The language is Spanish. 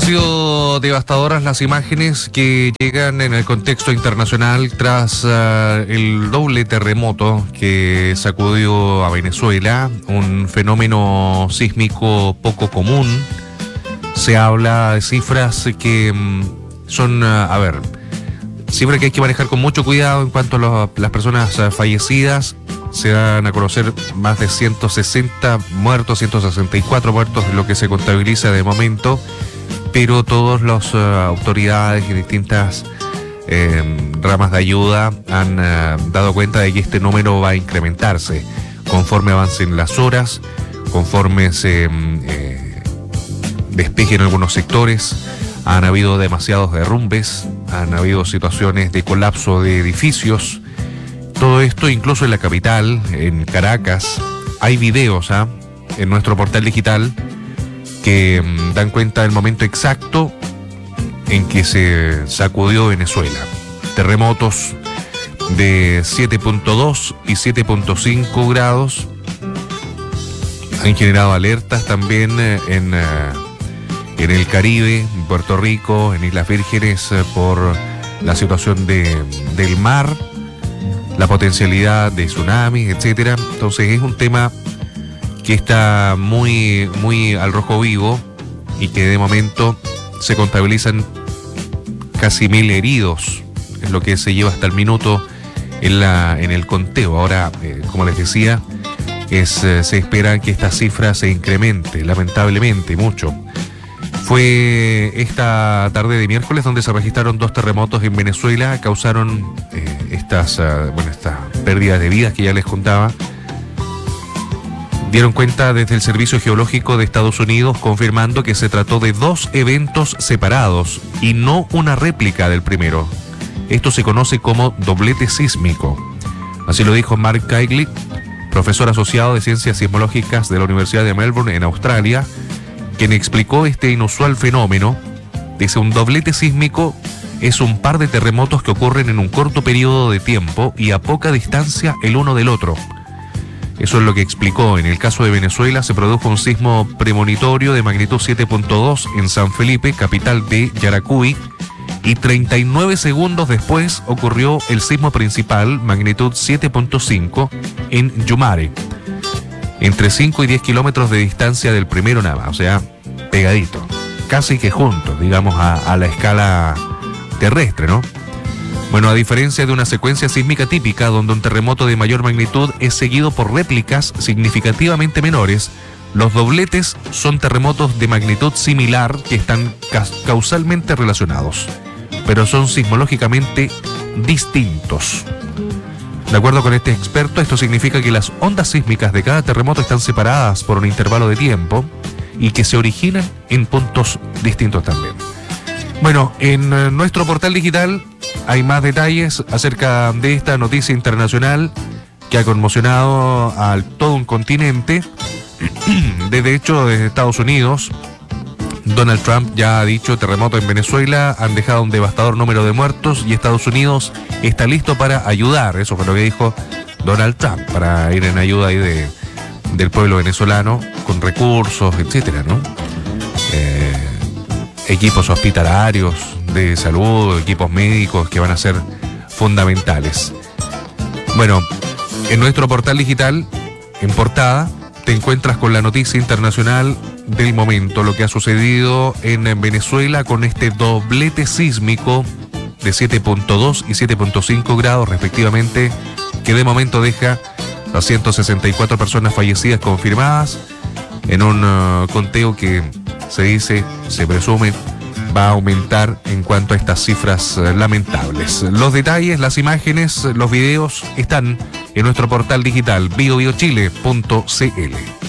sido devastadoras las imágenes que llegan en el contexto internacional tras el doble terremoto que sacudió a Venezuela, un fenómeno sísmico poco común. Se habla de cifras que son, cifras que hay que manejar con mucho cuidado en cuanto a las personas fallecidas. Se dan a conocer más de 160 muertos, 164 muertos, lo que se contabiliza de momento, pero todas las autoridades y distintas ramas de ayuda han dado cuenta de que este número va a incrementarse conforme avancen las horas, conforme se despejen algunos sectores. Han habido demasiados derrumbes, han habido situaciones de colapso de edificios. Todo esto incluso en la capital, en Caracas. Hay videos en nuestro portal digital que dan cuenta del momento exacto en que se sacudió Venezuela. Terremotos de 7.2 y 7.5 grados han generado alertas también en el Caribe, en Puerto Rico, en Islas Vírgenes, por la situación del mar, la potencialidad de tsunamis, etcétera. Entonces es un tema que está muy, muy al rojo vivo y que de momento se contabilizan casi 1000 heridos, es lo que se lleva hasta el minuto en el conteo. Ahora, como les decía, se espera que esta cifra se incremente, lamentablemente, mucho. Fue esta tarde de miércoles donde se registraron 2 terremotos en Venezuela, causaron estas pérdidas de vidas que ya les contaba. Dieron cuenta desde el Servicio Geológico de Estados Unidos, confirmando que se trató de 2 eventos separados y no una réplica del primero. Esto se conoce como doblete sísmico. Así lo dijo Mark Kaigley, profesor asociado de Ciencias Sismológicas de la Universidad de Melbourne en Australia, quien explicó este inusual fenómeno. Dice: un doblete sísmico es un par de terremotos que ocurren en un corto periodo de tiempo y a poca distancia el uno del otro. Eso es lo que explicó. En el caso de Venezuela se produjo un sismo premonitorio de magnitud 7.2 en San Felipe, capital de Yaracuy, y 39 segundos después ocurrió el sismo principal, magnitud 7.5, en Yumare, entre 5 y 10 kilómetros de distancia del primero nada más, o sea, pegadito, casi que juntos, digamos, a la escala terrestre, ¿no? Bueno, a diferencia de una secuencia sísmica típica, donde un terremoto de mayor magnitud es seguido por réplicas significativamente menores, los dobletes son terremotos de magnitud similar que están causalmente relacionados, pero son sismológicamente distintos. De acuerdo con este experto, esto significa que las ondas sísmicas de cada terremoto están separadas por un intervalo de tiempo y que se originan en puntos distintos también. Bueno, en nuestro portal digital hay más detalles acerca de esta noticia internacional que ha conmocionado a todo un continente. De hecho, desde Estados Unidos, Donald Trump ya ha dicho: terremoto en Venezuela, han dejado un devastador número de muertos y Estados Unidos está listo para ayudar. Eso fue lo que dijo Donald Trump, para ir en ayuda ahí del pueblo venezolano con recursos, etcétera, ¿no? Equipos hospitalarios de salud, equipos médicos que van a ser fundamentales. Bueno, en nuestro portal digital, en portada, te encuentras con la noticia internacional del momento, lo que ha sucedido en Venezuela con este doblete sísmico de 7.2 y 7.5 grados respectivamente, que de momento deja a 164 personas fallecidas confirmadas, en un conteo que se presume, va a aumentar en cuanto a estas cifras lamentables. Los detalles, las imágenes, los videos están en nuestro portal digital biobiochile.cl.